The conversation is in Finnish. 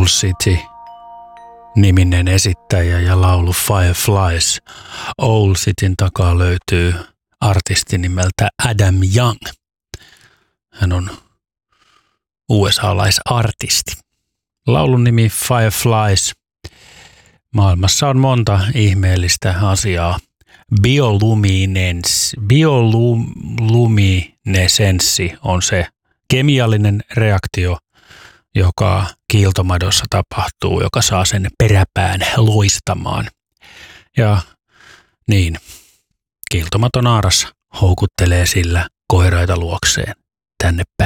Owl City-niminen esittäjä ja laulu Fireflies. Owl Cityn takaa löytyy artisti nimeltä Adam Young. Hän on USA-laisartisti. Laulun nimi Fireflies. Maailmassa on monta ihmeellistä asiaa. Bioluminescenssi on se kemiallinen reaktio, joka kiiltomadossa tapahtuu, joka saa sen peräpään loistamaan. Ja niin, kiiltomaton naaras houkuttelee sillä koiraita luokseen tänne päin.